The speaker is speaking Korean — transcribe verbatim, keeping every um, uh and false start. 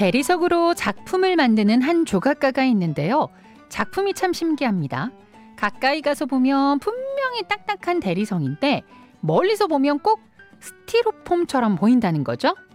대리석으로 작품을 만드는 한 조각가가 있는데요. 작품이 참 신기합니다. 가까이 가서 보면 분명히 딱딱한 대리석인데 멀리서 보면 꼭 스티로폼처럼 보인다는 거죠.